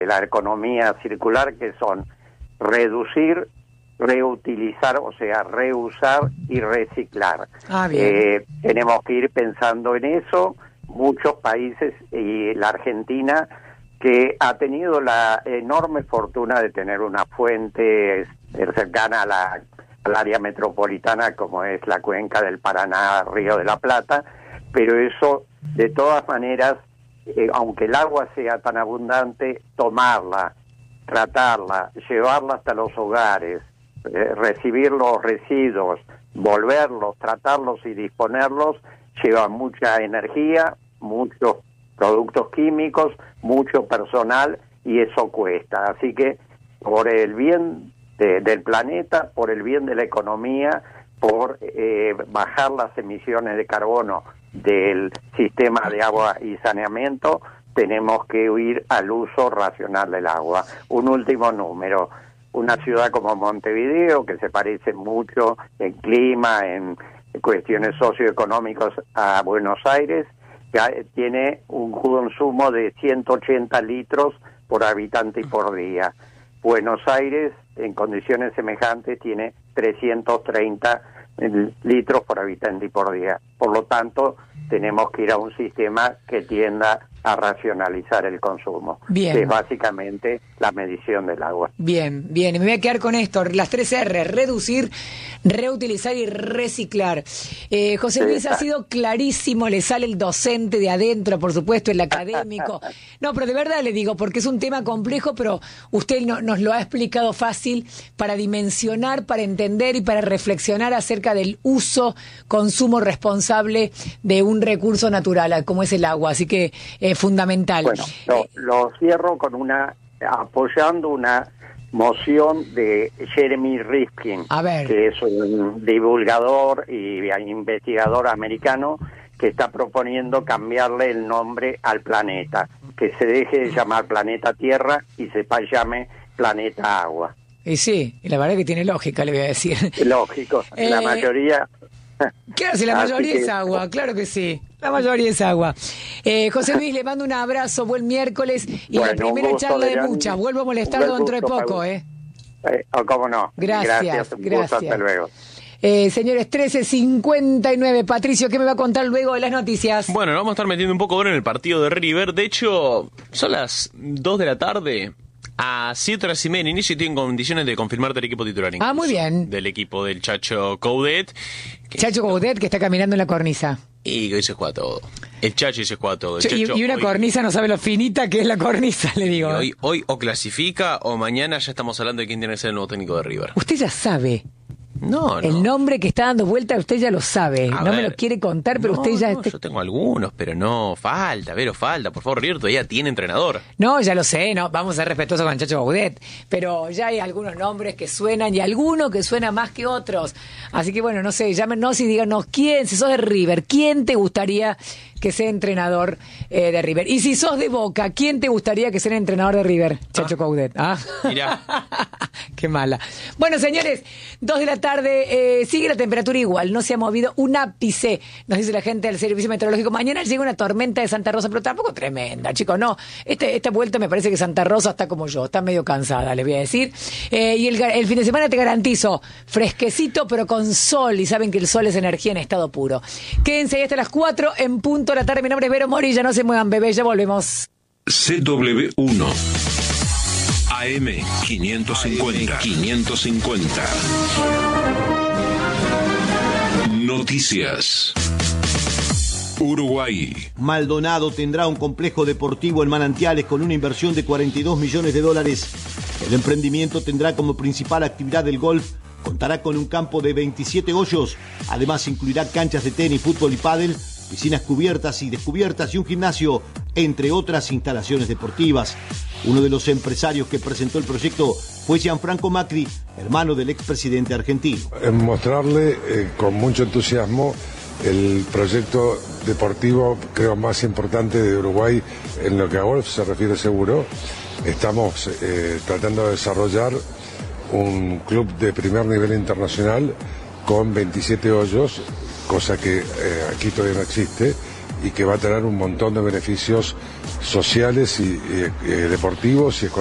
la economía circular, que son reducir, reutilizar, o sea, reusar y reciclar. Bien. Tenemos que ir pensando en eso. Muchos países, y la Argentina, que ha tenido la enorme fortuna de tener una fuente cercana al área metropolitana, como es la cuenca del Paraná, Río de la Plata, pero eso, de todas maneras, aunque el agua sea tan abundante, tomarla, tratarla, llevarla hasta los hogares, recibir los residuos, volverlos, tratarlos y disponerlos, lleva mucha energía, muchos productos químicos, mucho personal, y eso cuesta. Así que por el bien del planeta, por el bien de la economía, por bajar las emisiones de carbono del sistema de agua y saneamiento, tenemos que huir al uso racional del agua. Un último número: una ciudad como Montevideo, que se parece mucho en clima, en cuestiones socioeconómicas a Buenos Aires, que tiene un consumo de 180 litros por habitante y por día. Buenos Aires, en condiciones semejantes, tiene 330 litros por habitante y por día. Por lo tanto, tenemos que ir a un sistema que tienda a racionalizar el consumo, bien, que es básicamente la medición del agua. Bien, bien, y me voy a quedar con esto, las 3 R: reducir, reutilizar y reciclar. José Luis, ha sido clarísimo, le sale el docente de adentro, por supuesto, el académico. No, pero de verdad le digo, porque es un tema complejo, pero usted nos lo ha explicado fácil para dimensionar, para entender y para reflexionar acerca del uso, consumo responsable de un recurso natural, como es el agua. Así que fundamental. Bueno, lo cierro con apoyando una moción de Jeremy Rifkin, que es un divulgador y investigador americano, que está proponiendo cambiarle el nombre al planeta, que se deje de llamar planeta Tierra y se llame planeta Agua. Y sí, y la verdad que tiene lógica, le voy a decir. Lógico, la mayoría... Claro, si la mayoría es agua, claro que sí. La mayoría es agua. José Luis, le mando un abrazo, buen miércoles, y la primera charla de muchas. Vuelvo a molestarlo dentro de poco, ¿Cómo no? Gracias. Hasta luego. Señores, 13:59. Patricio, ¿qué me va a contar luego de las noticias? Bueno, nos vamos a estar metiendo un poco ahora en el partido de River. De hecho, son las 2 de la tarde. A 7:30 inicio, y tienen condiciones de confirmarte el equipo titular. Ah, muy bien. Del equipo del Chacho Coudet. Chacho Coudet, que está caminando en la cornisa. Y hoy se juega todo. El Chacho se juega todo. Y una cornisa, no sabe lo finita que es la cornisa, le digo. Hoy o clasifica, o mañana ya estamos hablando de quién tiene que ser el nuevo técnico de River. Usted ya sabe. No. El nombre que está dando vuelta, usted ya lo sabe. No me lo quiere contar, pero usted ya... Yo tengo algunos, pero no, falta. Por favor, River todavía tiene entrenador. No, ya lo sé, no, vamos a ser respetuosos con el Chacho Coudet, pero ya hay algunos nombres que suenan, y algunos que suenan más que otros. Así que bueno, no sé, llámenos y díganos quién, si sos de River, ¿quién te gustaría que sea entrenador de River? Y si sos de Boca, ¿quién te gustaría que sea entrenador de River? Chacho Coudet. Mirá. Qué mala. Bueno, señores, 2 de la tarde, sigue la temperatura igual, no se ha movido un ápice, nos dice la gente del Servicio Meteorológico. Mañana llega una tormenta de Santa Rosa, pero tampoco tremenda, chicos, no. Esta vuelta me parece que Santa Rosa está como yo, está medio cansada, les voy a decir. Y el fin de semana te garantizo, fresquecito, pero con sol, y saben que el sol es energía en estado puro. Quédense ahí hasta las 4 en punto de la tarde. Mi nombre es Vero Morilla, no se muevan, bebé, ya volvemos. CW1 AM 550. Noticias. Uruguay. Maldonado tendrá un complejo deportivo en Manantiales con una inversión de $42 millones. El emprendimiento tendrá como principal actividad el golf. Contará con un campo de 27 hoyos. Además incluirá canchas de tenis, fútbol y pádel, piscinas cubiertas y descubiertas y un gimnasio, entre otras instalaciones deportivas. Uno de los empresarios que presentó el proyecto fue Gianfranco Macri, hermano del expresidente argentino. Mostrarle con mucho entusiasmo el proyecto deportivo, creo, más importante de Uruguay en lo que a golf se refiere seguro. Estamos tratando de desarrollar un club de primer nivel internacional con 27 hoyos, cosa que aquí todavía no existe, y que va a tener un montón de beneficios sociales y deportivos y económicos.